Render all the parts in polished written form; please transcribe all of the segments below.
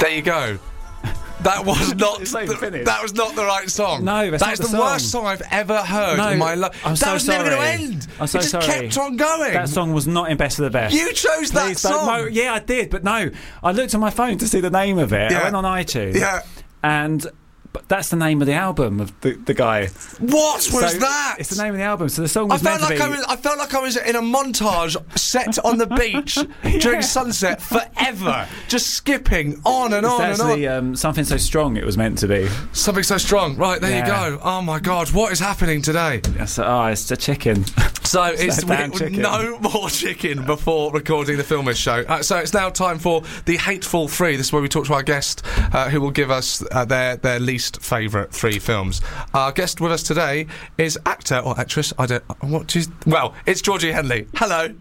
There you go. That was not that was not the right song. No, that's the worst song I've ever heard in my life. That was never going to end. I'm so sorry. It just kept on going. That song was not in Best of the Best. You chose that song. Yeah, I did, but no. I looked on my phone to see the name of it. I went on iTunes. Yeah. But that's the name of the album of the guy. What was that? It's the name of the album. So the song was meant to be... I felt like I was in a montage set on the beach during sunset forever, just skipping on and on and on. It's actually Something So Strong it was meant to be. Something So Strong. Right, there you go. Oh, my God. What is happening today? It's a chicken. So it's no more chicken before recording the Filmish show. So it's now time for the Hateful Three. This is where we talk to our guest who will give us their least favourite 3 films. Our guest with us today is actor or actress. It's Georgie Henley. Hello.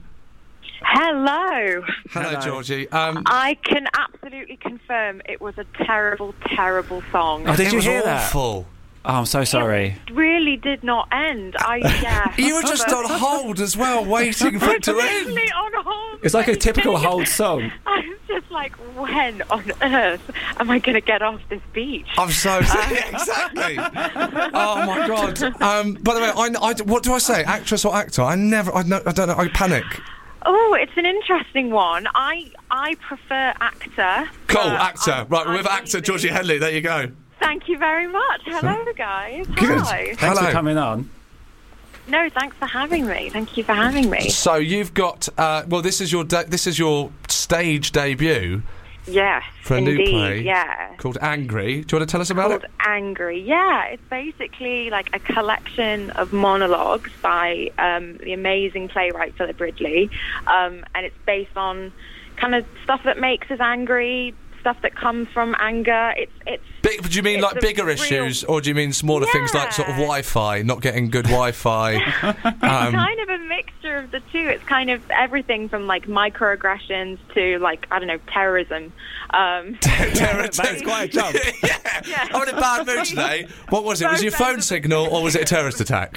Hello, Georgie. I can absolutely confirm it was a terrible, terrible song. Oh, did you hear awful. That? Oh, I'm so sorry. It really did not end. You were just on hold as well, waiting for it to end. Really on hold. It's like a typical hold song. I was just like, when on earth am I going to get off this beach? I'm so exactly. Oh my God. By the way, what do I say? Actress or actor? I don't know. I panic. Oh, it's an interesting one. I prefer actor. Cool, actor. Right, we're with actor Georgie Henley. There you go. Thank you very much. Hello, guys. Good. Hi. Thanks for coming on. No, thanks for having me. Thank you for having me. So you've got this is your stage debut. Yes, for a new play. Yeah. Called Angry. Do you want to tell us about it? Called Angry. Yeah, it's basically like a collection of monologues by the amazing playwright Philip Ridley, and it's based on kind of stuff that makes us angry, stuff that comes from anger. Do you mean like bigger issues, or do you mean smaller things like sort of Wi-Fi, not getting good Wi-Fi? It's kind of a mixture of the two. It's kind of everything from like microaggressions to like, I don't know, terrorism. That's quite a jump. Yeah. I'm in a bad mood today. What was it? Was your phone signal or was it a terrorist attack?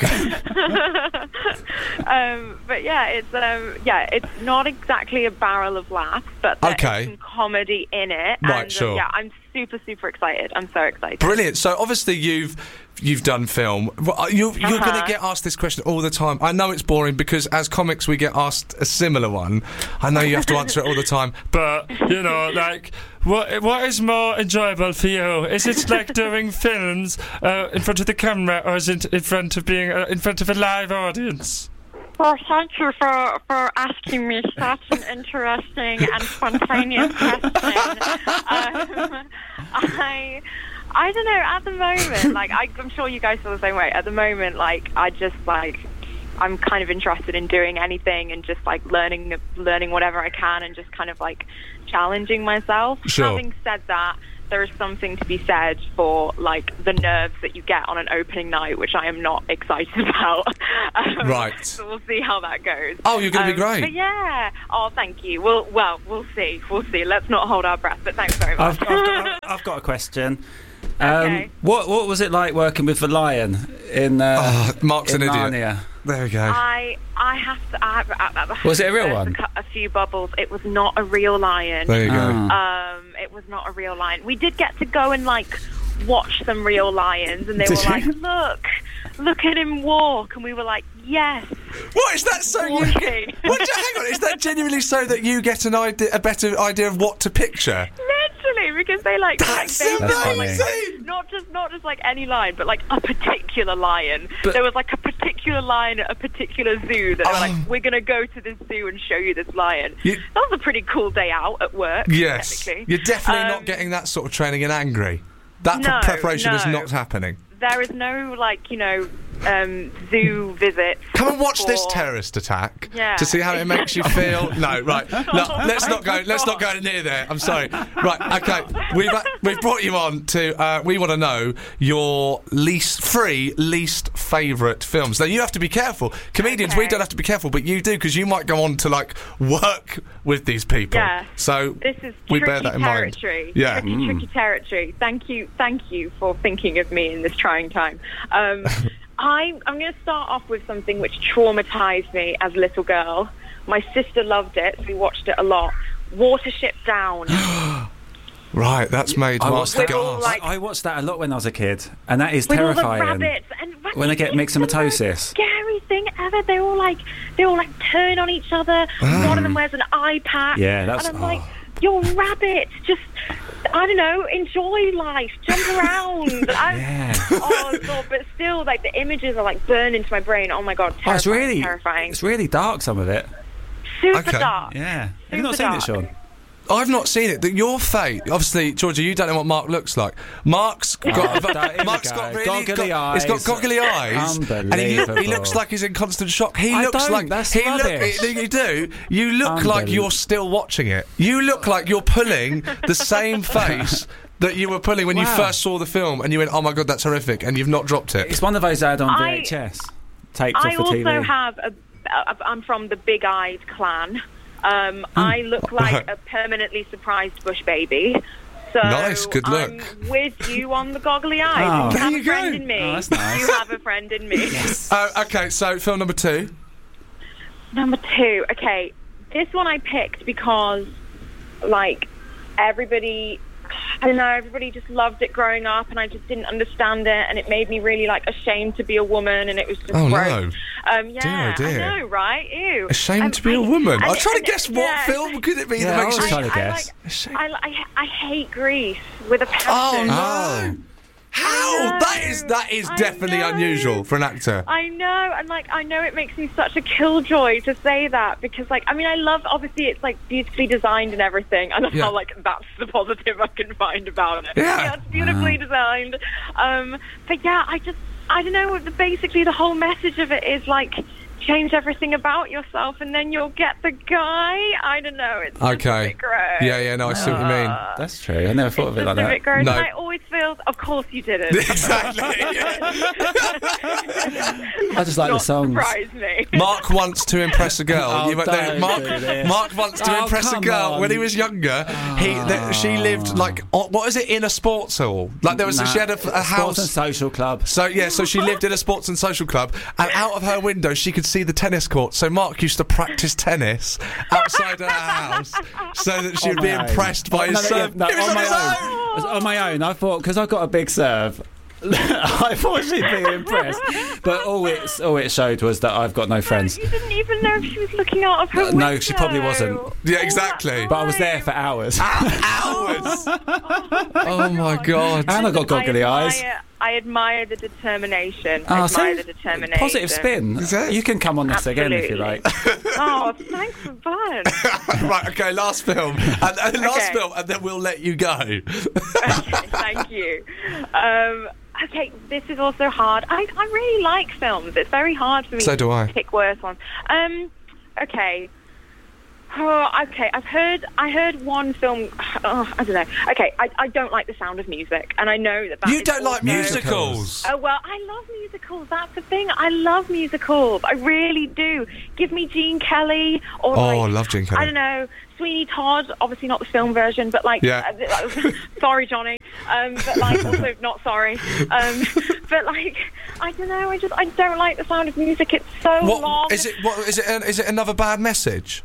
But it's not exactly a barrel of laughs, but there's some comedy in it. Right, sure. Yeah, I'm super, super excited. I'm so excited. Brilliant. So obviously you've done film. You're going to get asked this question all the time. I know it's boring because as comics we get asked a similar one. I know you have to answer it all the time. But, like, what is more enjoyable for you? Is it like doing films in front of the camera, or is it in front of a live audience? Well, thank you for asking me such an interesting and spontaneous question. I don't know, at the moment, like, I'm sure you guys feel the same way. At the moment, like, I'm kind of interested in doing anything and just, like, learning whatever I can and just kind of, like, challenging myself. Sure. Having said that, there is something to be said for, like, the nerves that you get on an opening night, which I am not excited about. Right. So we'll see how that goes. Oh, you're going to be great. But yeah. Oh, thank you. We'll see. We'll see. Let's not hold our breath, but thanks very much. I've got a question. Okay. What was it like working with the lion in Mark's an Narnia? idiot. There we go. I have to. Was it a real one? A few bubbles. It was not a real lion. There you go. It was not a real lion. We did get to go and like watch some real lions, and they were like, look at him walk, and we were like, yes. What is that? So you? Hang on. Is that genuinely so that you get a better idea of what to picture? Literally, because they like. That's amazing. Not just like any lion, but like a particular lion. But there was like a particular lion at a particular zoo that they were like, we're going to go to this zoo and show you this lion. That was a pretty cool day out at work. Yes. You're definitely not getting that sort of training in Angry. That preparation is not happening. There is no, like, zoo visit. Come and watch this terrorist attack to see how it makes you feel. No, right. No, let's not go near there. I'm sorry. Right, okay. We've brought you on to. We want to know your least favourite films. Now you have to be careful. Comedians, we don't have to be careful, but you do, because you might go on to like work with these people. Yeah. So this is we bear that in mind. Yeah. Tricky territory. Thank you for thinking of me in this trying time. I'm going to start off with something which traumatised me as a little girl. My sister loved it, so we watched it a lot. Watership Down. Right, that's made Mark With gasp. all, like- I watched that a lot when I was a kid, and that is with all the terrifying. rabbits and When they get it's the most myxomatosis. Scary thing ever. They all like turn on each other. One of them wears an eye patch. Yeah, that's- And I'm like, you're rabbits. Just, I don't know, enjoy life, jump around. Yeah. Oh God, but still, like the images are like burned into my brain. Oh my God, terrifying, terrifying. It's really dark, some of it. Super Okay. dark. Yeah. Have you not Super seen it, dark. Sean? I've not seen it. Your fate, obviously, Georgia, you don't know what Mark looks like. Mark's got, Here we Mark's go. got really Goggly He's got eyes. goggly eyes, and he Unbelievable. looks like he's in constant shock. He I looks don't, like that's he rubbish. You do. You look like you're still watching it. You look like you're pulling the same face that you were pulling when you Wow. first saw the film, and you went, "Oh my God, that's horrific," and you've not dropped it. It's one of those I had on I- VHS. Taped off I the also TV. have I'm from the big-eyed clan. I look like a permanently surprised Bush baby. So Nice, good look. I'm with you on the goggly eyes. Oh. You There have you a friend go. in me. Oh, that's nice. You have a friend in me. Okay, so film number 2. Number 2. Okay, this one I picked because, like, everybody just loved it growing up, and I just didn't understand it, and it made me really, like, ashamed to be a woman, and it was just Oh, gross. no. Yeah, Dear, oh, dear. I know, right? Ew. Ashamed to be a woman. I'm trying to and- guess what yeah, film could it be Yeah, that I makes was you... trying to guess. I hate Grease with a Oh passion. no! How? know. That is I definitely know. unusual for an actor. I know, and like I know it makes me such a killjoy to say that because, like, I mean, I love obviously it's like beautifully designed and everything. I love Yeah. how like that's the positive I can find about it. Yeah. It's beautifully designed. But yeah, I don't know. Basically, the whole message of it is like change everything about yourself, and then you'll get the guy. I don't know. It's just a Okay. bit gross. Yeah, no, I see what you mean. That's true. I never thought of it like Just a bit that. gross. No. And I always feel, of course you didn't. Exactly. I just like the Not songs. surprise me. Mark wants to impress a girl. Oh, You went there, don't Mark, do this. Mark wants to Oh, impress a come girl. on. When he was younger, she lived like what is it in a sports hall? Like there was she had a Sports house. and Social Club. So she lived in a sports and social club, and out of her window she could see the tennis court. So Mark used to practice tennis outside her house, so that she would be impressed by his serve. No, It was on my his own. On my own, I thought because I've got a big serve. I thought she'd be impressed, but all it showed was that I've got no friends. You didn't even know if she was looking out of her window. No, she probably wasn't. Yeah, exactly. But I was there for hours, Hours. Oh my God. and I got goggly eyes. I admire the determination. Ah, I admire see? the determination. Positive spin. Exactly. You can come on this again if you like. Oh, thanks for fun. Right, okay, last film. And last Okay. film, and then we'll let you go. Okay, thank you. Okay, this is also hard. I really like films. It's very hard for me So do I. to pick worse ones. Okay. Oh, okay. I heard one film. Oh, I don't know. Okay, I don't like the sound of music, and I know that. You is don't like also- musicals? Oh well, I love musicals. That's the thing. I love musicals. I really do. Give me Gene Kelly or Oh, I like, love Gene Kelly. I don't know, Sweeney Todd. Obviously not the film version, but like, Yeah. sorry, Johnny. But like, also not sorry. But like, I don't know. I don't like the sound of music. It's so long. What is it? What is it? Is it another bad message?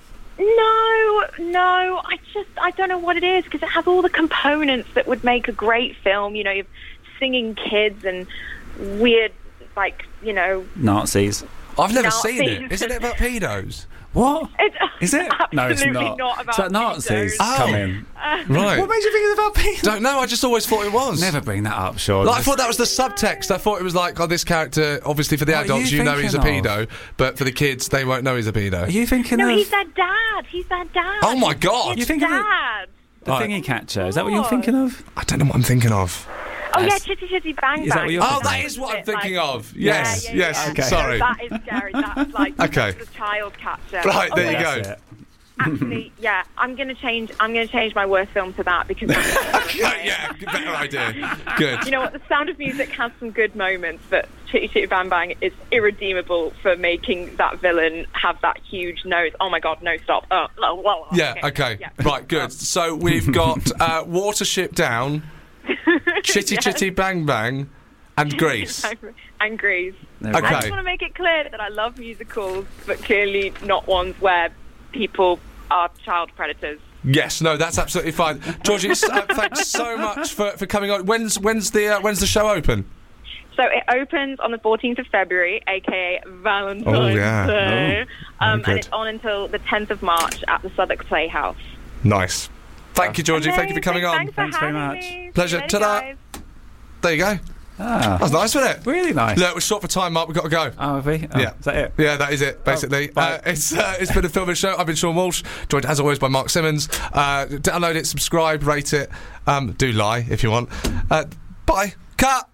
No, I don't know what it is because it has all the components that would make a great film. You know, you've singing kids and weird, like, you know. Nazis. I've never Nazis. seen it. Isn't it about pedos? What? It's Is it? No, it's absolutely not. about It's like Nazis pedos. Oh. come in. Right. What made you think it's about pedos? Don't know. I just always thought it was. Never bring that up, Sean. Like, I thought that was the subtext. I thought it was like, oh, this character, obviously for the What are adults, you you know he's a thinking pedo, but for the kids, they won't know he's a pedo. Are you thinking No, of he's their dad. He's their dad. Oh my God! You think of it- Dad. the Right. thingy catcher? Is that what you're thinking of? I don't know what I'm thinking of. Oh yeah, Yes. Chitty Chitty Bang Bang. Is that what you're Oh, thinking that is what I'm thinking of. Yes, Yeah, yes. yeah. Okay. Sorry. That is scary. That's like Okay. the child catcher. Right, Oh, there you wait, go. That's it. Actually, yeah, I'm gonna change my worst film to that because Yeah, better idea. Good. you know what? The Sound of Music has some good moments, but Chitty Chitty Bang Bang is irredeemable for making that villain have that huge nose. Oh my God, no, stop. Yeah, okay. Yeah. Right, good. So we've got Watership Down, Chitty Yes. Chitty Bang Bang, and Grease. And Grease. There we Okay. go. I just want to make it clear that I love musicals, but clearly not ones where people are child predators. Yes, no, that's absolutely fine. Georgie, thanks so much for coming on. When's the show open? So it opens on the 14th of February, aka Valentine's Day. And it's on until the 10th of March at the Southwark Playhouse. Nice. Thank you, Georgie. Thank you for coming on. Thanks very much. Me. Pleasure. Ta-da. There you go. That was nice, wasn't it? Really nice. Look, we're short for time, Mark. We've got to go. Oh, have we? Oh, yeah. Is that it? Yeah, that is it, basically. It's been a Filming Show. I've been Sean Walsh, joined as always by Mark Simmons. Download it, subscribe, rate it. Do lie if you want. Bye. Cut.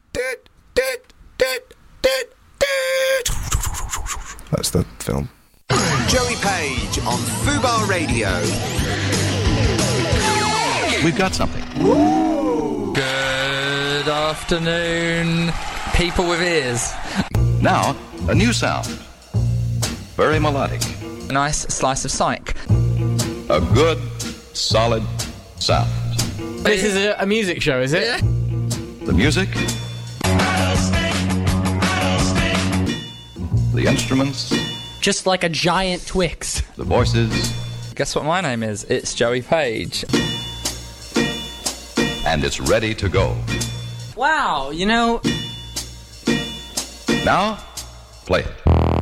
That's the film. Joey Page on Fubar Radio. We've got something. Good afternoon, people with ears. Now, a new sound. Very melodic. A nice slice of psych. A good, solid sound. This is a music show, is it? Yeah. The music. The instruments. Just like a giant Twix. The voices. Guess what my name is? It's Joey Page. And it's ready to go. Wow, you know... Now, play it.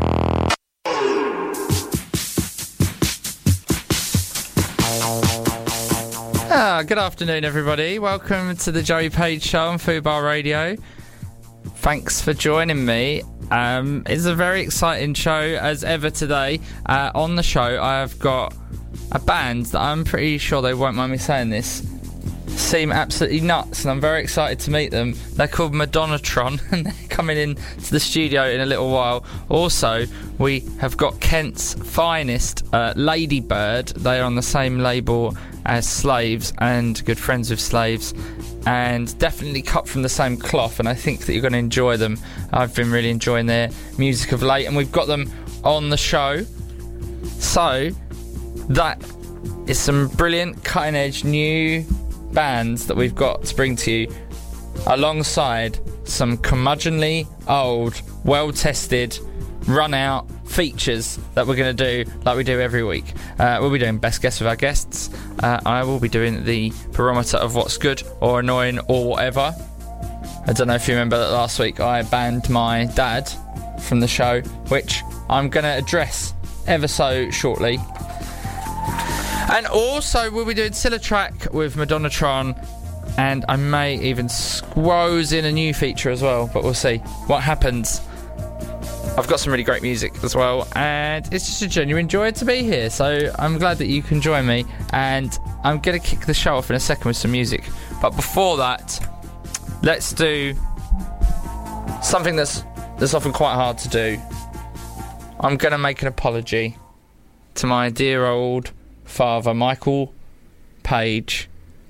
Good afternoon, everybody. Welcome to the Joey Page Show on Fubar Radio. Thanks for joining me. It's a very exciting show as ever today. On the show, I have got a band that I'm pretty sure they won't mind me saying this. Seem absolutely nuts, and I'm very excited to meet them. They're called Madonnatron, and they're coming in to the studio in a little while. Also, we have got Kent's finest, Ladybird. They are on the same label as Slaves and good friends with Slaves, and definitely cut from the same cloth, and I think that you're going to enjoy them. I've been really enjoying their music of late, and we've got them on the show. So, that is some brilliant, cutting-edge, new bands that we've got to bring to you, alongside some curmudgeonly, old, well-tested, run-out features that we're going to do like we do every week. We'll be doing Best Guess with our guests. I will be doing the barometer of what's good or annoying or whatever. I don't know if you remember that last week I banned my dad from the show, which I'm going to address ever so shortly. And also, we'll be doing Silatrack with Madonnatron, and I may even squoze in a new feature as well, but we'll see what happens. I've got some really great music as well, and it's just a genuine joy to be here, so I'm glad that you can join me, and I'm going to kick the show off in a second with some music. But before that, let's do something that's often quite hard to do. I'm going to make an apology to my dear old father, Michael Page.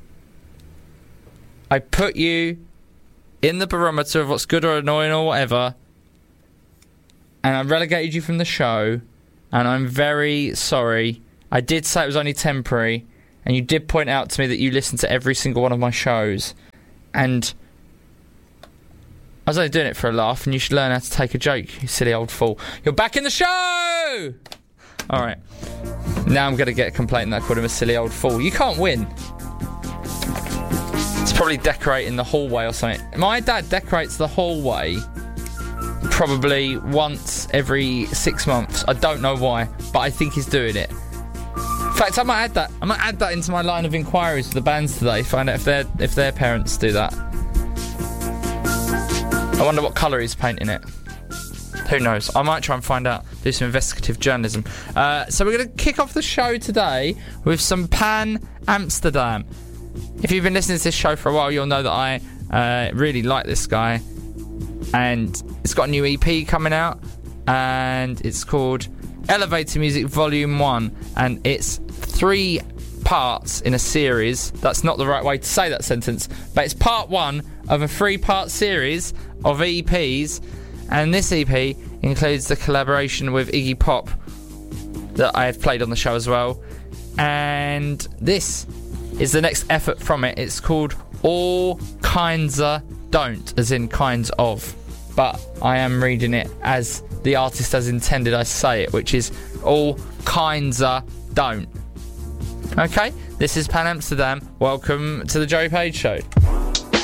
I put you in the barometer of what's good or annoying or whatever, and I relegated you from the show, and I'm very sorry. I did say it was only temporary, and you did point out to me that you listened to every single one of my shows, and I was only doing it for a laugh, and you should learn how to take a joke, you silly old fool. You're back in the show! Alright. Now I'm going to get a complaint that I called him a silly old fool. You can't win. It's probably decorating the hallway or something. My dad decorates the hallway probably once every 6 months. I don't know why, but I think he's doing it. In fact, I might add that into my line of inquiries for the bands today. Find out if their parents do that. I wonder what colour he's painting it. Who knows? I might try and find out, do some investigative journalism. So we're going to kick off the show today with some Pan Amsterdam. If you've been listening to this show for a while, you'll know that I really like this guy. And it's got a new EP coming out, and it's called Elevator Music Volume 1, and it's 3 parts in a series. That's not the right way to say that sentence, but it's part 1 of a 3-part series of EPs. And this EP includes the collaboration with Iggy Pop that I have played on the show as well. And this is the next effort from it. It's called All Kindsa Don't, as in kinds of. But I am reading it as the artist has intended I say it, which is All Kindsa Don't. Okay? This is Pan Amsterdam. Welcome to the Joey Page Show.